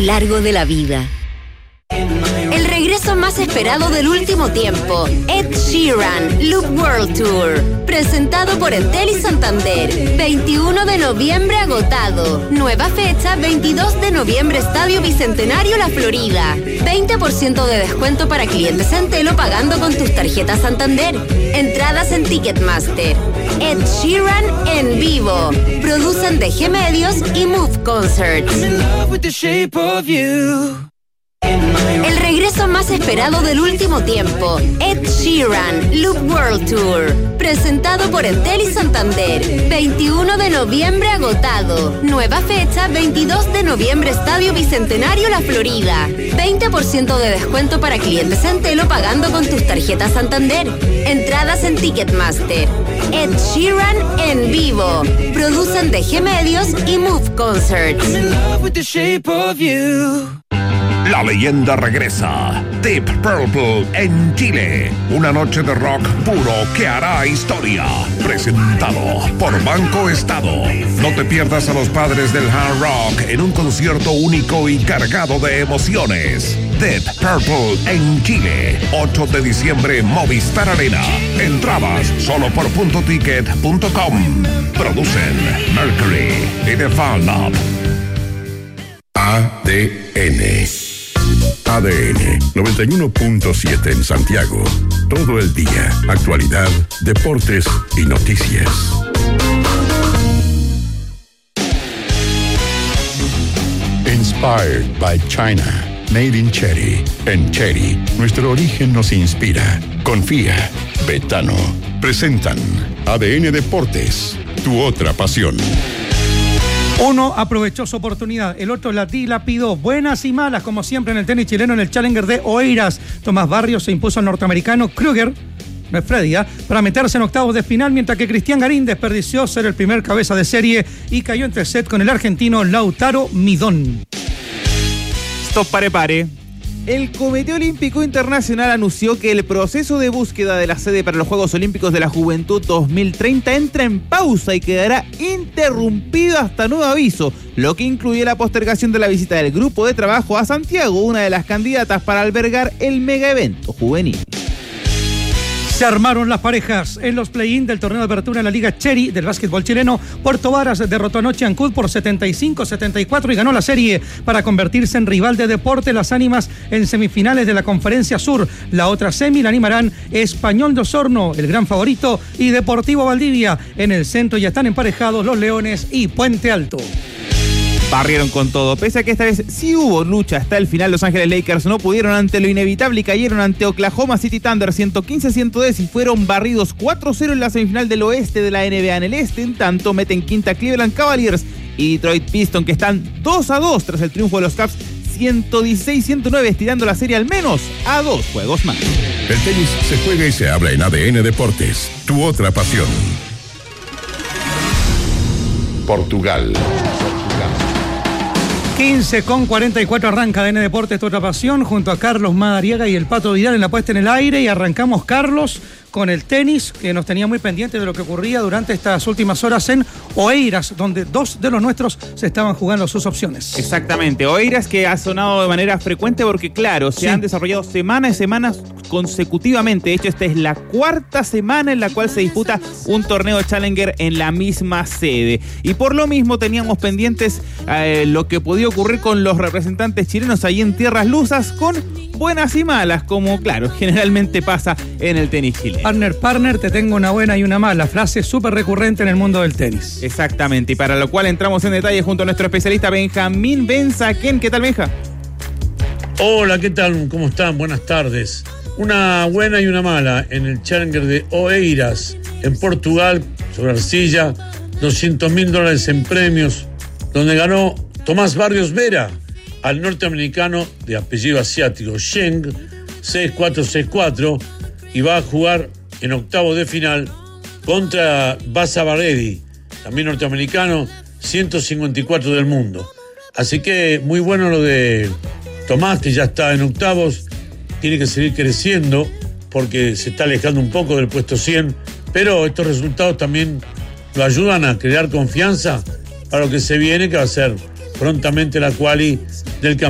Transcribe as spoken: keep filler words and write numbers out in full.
largo de la vida. El regreso más esperado del último tiempo, Ed Sheeran, Loop World Tour, presentado por Entel y Santander, veintiuno de noviembre agotado, nueva fecha veintidós de noviembre Estadio Bicentenario La Florida, veinte por ciento de descuento para clientes Entel o pagando con tus tarjetas Santander, entradas en Ticketmaster. Ed Sheeran en vivo, producen D G Medios y Move Concerts. El regreso más esperado del último tiempo, Ed Sheeran, Loop World Tour, presentado por Entel y Santander, veintiuno de noviembre agotado, nueva fecha veintidós de noviembre Estadio Bicentenario La Florida, veinte por ciento de descuento para clientes Entel o pagando con tus tarjetas Santander, entradas en Ticketmaster. Ed Sheeran en vivo, producen D G Medios y Move Concerts. La leyenda regresa. Deep Purple en Chile. Una noche de rock puro que hará historia. Presentado por Banco Estado. No te pierdas a los padres del hard rock en un concierto único y cargado de emociones. Deep Purple en Chile. ocho de diciembre, Movistar Arena. Entradas solo por punto ticket punto com. Producen Mercury y The Fan Lab. A D N. A D N noventa y uno punto siete en Santiago. Todo el día. Actualidad, deportes y noticias. Inspired by China. Made in Cherry. En Cherry, nuestro origen nos inspira. Confía. Betano. Presentan A D N Deportes. Tu otra pasión. Uno aprovechó su oportunidad, el otro la dilapidó. Buenas y malas, como siempre en el tenis chileno, en el Challenger de Oeiras. Tomás Barrios se impuso al norteamericano Kruger, no es Freddy, ¿eh? para meterse en octavos de final, mientras que Cristian Garín desperdició ser el primer cabeza de serie y cayó en tres sets con el argentino Lautaro Midón. Stop, pare, pare. El Comité Olímpico Internacional anunció que el proceso de búsqueda de la sede para los Juegos Olímpicos de la Juventud dos mil treinta entra en pausa y quedará interrumpido hasta nuevo aviso, lo que incluye la postergación de la visita del grupo de trabajo a Santiago, una de las candidatas para albergar el megaevento juvenil. Se armaron las parejas en los play-in del torneo de apertura en la Liga Cherry del básquetbol chileno. Puerto Varas derrotó anoche a Ancud por setenta y cinco a setenta y cuatro y ganó la serie para convertirse en rival de Deportes Las Ánimas en semifinales de la Conferencia Sur. La otra semi la animarán Español de Osorno, el gran favorito, y Deportivo Valdivia. En el centro ya están emparejados los Leones y Puente Alto. Barrieron con todo, pese a que esta vez sí hubo lucha hasta el final. Los Ángeles Lakers no pudieron ante lo inevitable y cayeron ante Oklahoma City Thunder ciento quince a ciento diez y fueron barridos cuatro cero en la semifinal del oeste de la N B A. En el este, en tanto, meten quinta Cleveland Cavaliers y Detroit Pistons, que están dos a dos tras el triunfo de los Cavs ciento dieciséis a ciento nueve, estirando la serie al menos a dos juegos más. El tenis se juega y se habla en A D N Deportes, tu otra pasión. Portugal. quince con cuarenta y cuatro arranca A D N Deportes, tu otra pasión, junto a Carlos Madariaga y el Pato Vidal en la puesta en el aire. Y arrancamos, Carlos, con el tenis, que nos tenía muy pendiente de lo que ocurría durante estas últimas horas en Oeiras, donde dos de los nuestros se estaban jugando sus opciones. Exactamente, Oeiras, que ha sonado de manera frecuente porque, claro, se sí. han desarrollado semanas y semanas consecutivamente. De hecho, esta es la cuarta semana en la cual se disputa un torneo Challenger en la misma sede. Y por lo mismo teníamos pendientes eh, lo que podía ocurrir con los representantes chilenos ahí en tierras lusas, con buenas y malas, como, claro, generalmente pasa en el tenis chileno. Partner, partner, te tengo una buena y una mala. Frase súper recurrente en el mundo del tenis. Exactamente, y para lo cual entramos en detalle junto a nuestro especialista Benjamín Benzaquén. ¿Qué tal, Benja? Hola, ¿qué tal? ¿Cómo están? Buenas tardes. Una buena y una mala en el Challenger de Oeiras, en Portugal, sobre arcilla, doscientos mil dólares en premios, donde ganó Tomás Barrios Vera al norteamericano de apellido asiático Sheng, seis cuatro seis cuatro, y va a jugar en octavo de final contra Basa Baredi, también norteamericano, ciento cincuenta y cuatro del mundo. Así que muy bueno lo de Tomás, que ya está en octavos, tiene que seguir creciendo porque se está alejando un poco del puesto cien, pero estos resultados también lo ayudan a crear confianza para lo que se viene, que va a ser prontamente la quali del campeonato.